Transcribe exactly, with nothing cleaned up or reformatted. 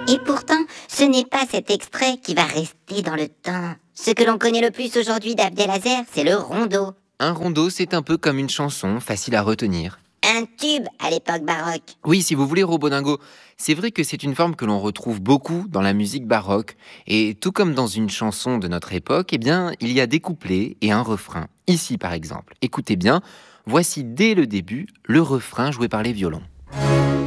Et pourtant, ce n'est pas cet extrait qui va rester dans le temps. Ce que l'on connaît le plus aujourd'hui d'Abdelazer, c'est le rondeau. Un rondeau, c'est un peu comme une chanson, facile à retenir. Un tube à l'époque baroque. Oui, si vous voulez, Robodingo, c'est vrai que c'est une forme que l'on retrouve beaucoup dans la musique baroque. Et tout comme dans une chanson de notre époque, eh bien, il y a des couplets et un refrain. Ici, par exemple. Écoutez bien, voici dès le début le refrain joué par les violons.